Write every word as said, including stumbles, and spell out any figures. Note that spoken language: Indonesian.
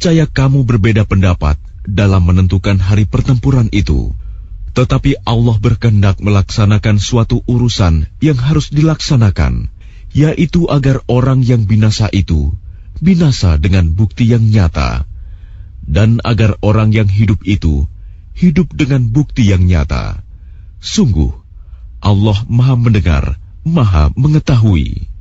Niscaya kamu berbeda pendapat dalam menentukan hari pertempuran itu. Tetapi Allah berkehendak melaksanakan suatu urusan yang harus dilaksanakan, yaitu agar orang yang binasa itu binasa dengan bukti yang nyata, dan agar orang yang hidup itu hidup dengan bukti yang nyata. Sungguh, Allah Maha Mendengar, Maha Mengetahui.